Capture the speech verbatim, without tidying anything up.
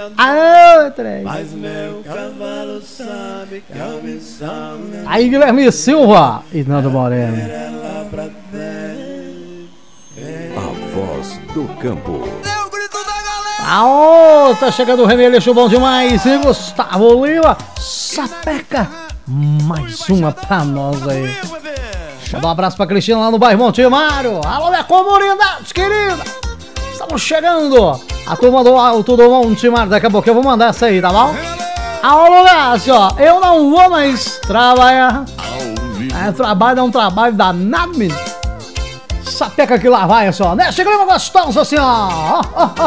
Aô, trem. Mas meu cavalo sabe que ao me salve. Aí, Guilherme Silva e Nando Moreno. Ela pra ter. A voz do campo. É o grito da galera. Aô, tá chegando o Remeleixo bom demais. E Gustavo Lima, sapeca. Mais uma pra nós aí. Deixa eu dar um abraço pra Cristina lá no bairro Montemário. Alô, minha comunidade querida. Estamos chegando. A turma do Alto do Montemário. Daqui a pouco eu vou mandar essa aí, tá bom? Alô, Lécio, ó. Eu não vou mais trabalhar. É, trabalho é um trabalho danado, menino. Sapeca que lá vai, assim, ó. Né? Chegando uma gostosa, assim, ó. ó, ó, ó.